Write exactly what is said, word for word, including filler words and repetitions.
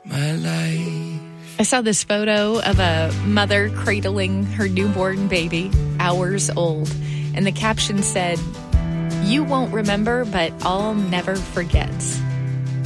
my life. I saw this photo of a mother cradling her newborn baby, hours old, and the caption said, "You won't remember, but I'll never forget."